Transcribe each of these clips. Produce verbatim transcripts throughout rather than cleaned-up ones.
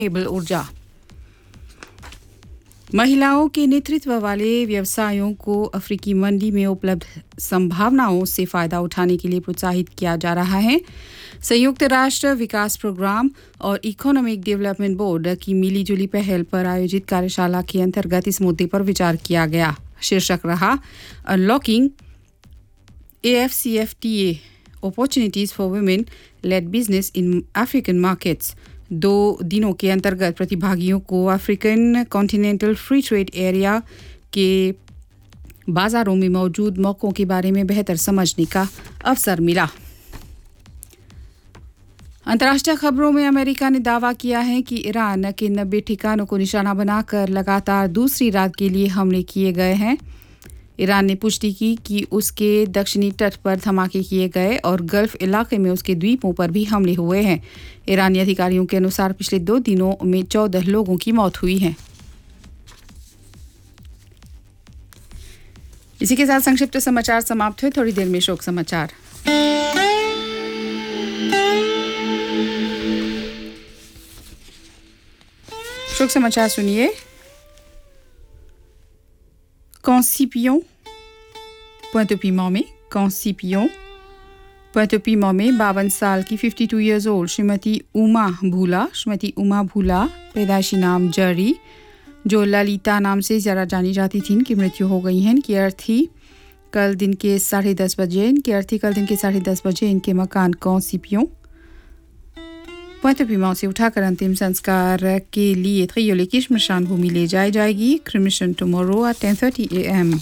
Cable ऊर्जा। महिलाओं के नेतृत्व वाले व्यवसायों को अफ्रीकी मंडी में उपलब्ध संभावनाओं से फ़ायदा उठाने के लिए प्रोत्साहित किया जा रहा है। संयुक्त राष्ट्र विकास प्रोग्राम और इकोनॉमिक डेवलपमेंट बोर्ड की मिलीजुली पहल पर आयोजित कार्यशाला के अंतर्गत इस मुद्दे पर विचार किया गया। शीर्षक रहा unlocking A F C F T A opportunities for women lead business in African markets. दो दिनों के अंतर्गत प्रतिभागियों को African continental free trade area के बाजारों में मौजूद मौकों के बारे में बेहतर समझने का अवसर मिला। अंतर्राष्ट्रीय खबरों में अमेरिका ने दावा किया है कि ईरान के नब्बे ठिकानों को निशाना बनाकर लगातार दूसरी रात के लिए हमले किए गए हैं। ईरान ने पुष्टि की कि उसके दक्षिणी तट पर धमाके किए गए और गल्फ इलाके में उसके द्वीपों पर भी हमले हुए हैं। ईरानी अधिकारियों के अनुसार पिछले दो दिनों में चौदह लोगों की मौत हुई है। इसी के साथ संक्षिप्त समाचार समाप्त हुए। थोड़ी देर में शोक समाचार। शोक समाचार सुनिए। कॉन्सिपियों पोinte-au-Piment में कॉन्सिपियों पोinte-au-Piment में बावन साल की बावन इयर्स ओल्ड श्रीमती उमा भूला श्रीमती उमा भूला पैदाइशी नाम जरी, जो ललिता नाम से ज़्यादा जानी जाती थी, इनकी मृत्यु हो गई है। इनकी अर्थी कल दिन के साढ़े दस बजे इनकी अर्थी कल दिन के साढ़े दस बजे इनके मकान कॉन्सिपियों पोinte-au-Piment से उठाकर अंतिम संस्कार के लिए त्रियोले की श्मशान भूमि ले जाई जाएगी। Cremation tomorrow at ten thirty A M.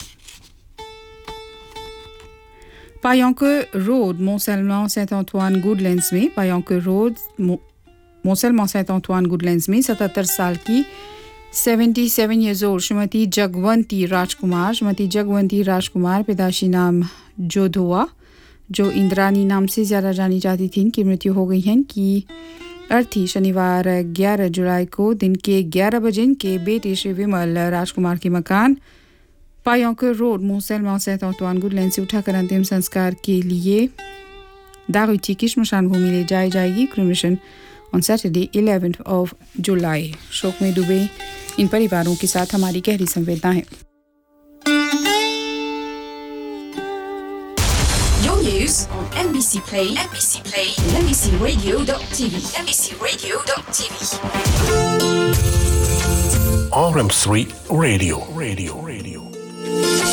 पायोंके road मोंसेलमान Saint अंtoine Goodlands में पायोंके रोड मोंसेलमान सेंट अंtoine गुडलैंड्स में सतहत्तर साल की सतहत्तर इयर्स ओल्ड श्रीमती जगवंती राजकुमार श्रीमती जगवंती राजकुमार पैदाइशी नाम जोधोआ, जो इंद्रानी नाम से ज़्यादा जानी जाती थी, इनकी मृत्यु हो गई है। इनकी अर्थी शनिवार ग्यारह जुलाई को दिन के ग्यारह बजे इनके बेटे श्री विमल राजकुमार के मकान पायोंके रोड मोंसेलमान सेंट अंtoine गुडलैंड से उठाकर अंतिम संस्कार के लिए दारुची की श्मशान भूमि ले जाई जाएगी। Cremation on Saturday eleventh of July. शोक में डूबे इन परिवारों के साथ हमारी गहरी संवेदना है। News on N B C Play, N B C Play, and N B C Radio dot T V, N B C Radio dot T V. R M three Radio, Radio.